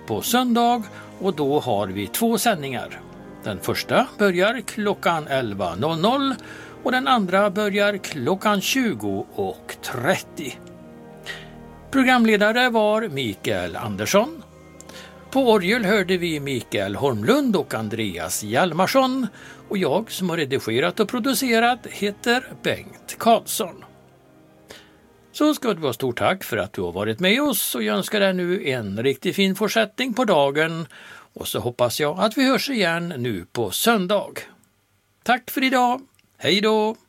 på söndag och då har vi 2 sändningar. Den första börjar klockan 11.00 och den andra börjar klockan 20.30. Programledare var Mikael Andersson. På orgel hörde vi Mikael Holmlund och Andreas Hjalmarsson och jag som har redigerat och producerat heter Bengt Karlsson. Så ska det vara stort tack för att du har varit med oss och jag önskar dig nu en riktigt fin fortsättning på dagen och så hoppas jag att vi hörs igen nu på söndag. Tack för idag, hej då!